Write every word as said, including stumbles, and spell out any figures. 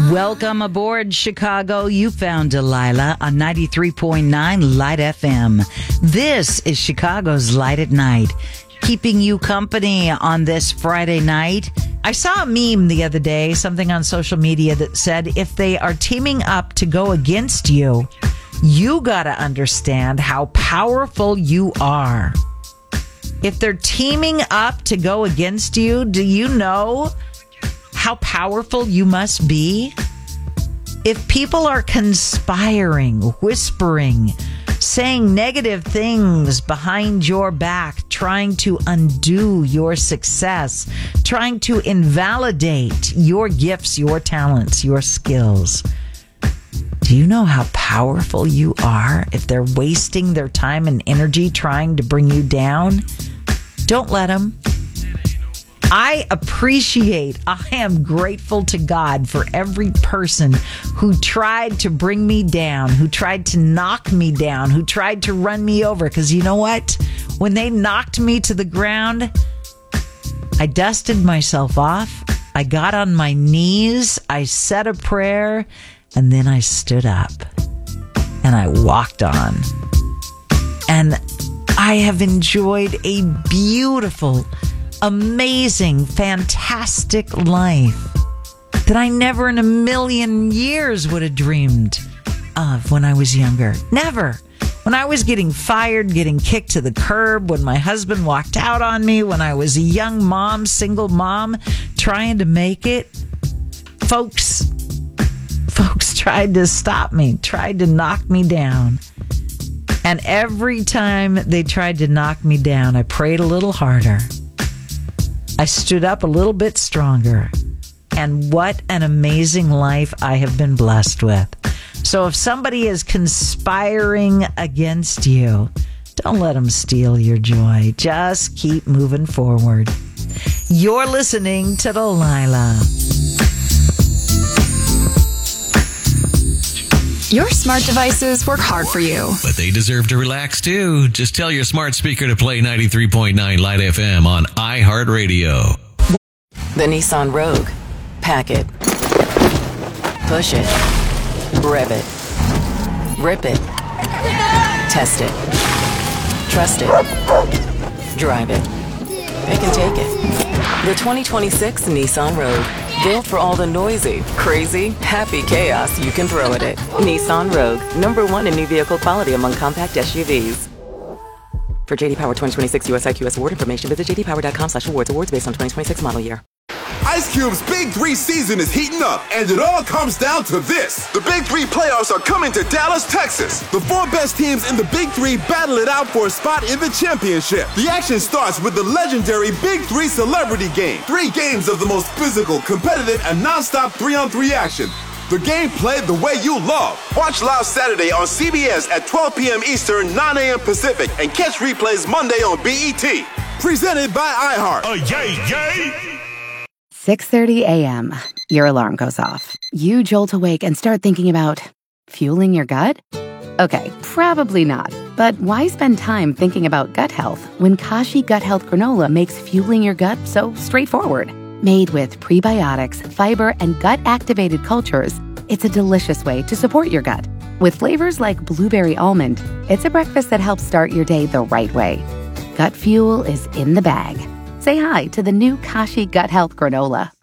Welcome aboard, Chicago. You found Delilah on ninety-three point nine Light F M. This is Chicago's Light at Night, keeping you company on this Friday night. I saw a meme the other day, something on social media that said, if they are teaming up to go against you, you gotta understand how powerful you are. If they're teaming up to go against you, do you know how powerful you must be? If people are conspiring, whispering, saying negative things behind your back, trying to undo your success, trying to invalidate your gifts, your talents, your skills, do you know how powerful you are if they're wasting their time and energy trying to bring you down? Don't let them. I appreciate, I am grateful to God for every person who tried to bring me down, who tried to knock me down, who tried to run me over. Because you know what? When they knocked me to the ground, I dusted myself off. I got on my knees. I said a prayer. And then I stood up. And I walked on. And I have enjoyed a beautiful, amazing, fantastic life that I never in a million years would have dreamed of when I was younger. Never. When I was getting fired, getting kicked to the curb, when my husband walked out on me, when I was a young mom, single mom, trying to make it, folks, folks tried to stop me, tried to knock me down. And every time they tried to knock me down, I prayed a little harder. I stood up a little bit stronger. And what an amazing life I have been blessed with. So if somebody is conspiring against you, don't let them steal your joy. Just keep moving forward. You're listening to Delilah. Your smart devices work hard for you, but they deserve to relax too. Just tell your smart speaker to play ninety-three point nine Light F M on iHeartRadio. The Nissan Rogue. Pack it. Push it. Rev it. Rip it. Test it. Trust it. Drive it. Pick and take it. The twenty twenty-six Nissan Rogue. Built for all the noisy, crazy, happy chaos you can throw at it. Nissan Rogue, number one in new vehicle quality among compact S U Vs. For J D Power twenty twenty-six U S I Q S award information, visit j d power dot com slash awards. Awards based on twenty twenty-six model year. Ice Cube's Big Three season is heating up, and it all comes down to this. The Big Three playoffs are coming to Dallas, Texas. The four best teams in the Big Three battle it out for a spot in the championship. The action starts with the legendary Big Three Celebrity Game. Three games of the most physical, competitive, and non-stop three-on-three action. The game played the way you love. Watch live Saturday on C B S at twelve p.m. Eastern, nine a.m. Pacific, and catch replays Monday on B E T. Presented by iHeart. Oh, yay, yay! six thirty a.m. Your alarm goes off. You jolt awake and start thinking about fueling your gut? Okay, probably not. But why spend time thinking about gut health when Kashi Gut Health Granola makes fueling your gut so straightforward? Made with prebiotics, fiber, and gut-activated cultures, it's a delicious way to support your gut. With flavors like blueberry almond, it's a breakfast that helps start your day the right way. Gut fuel is in the bag. Say hi to the new Kashi Gut Health Granola.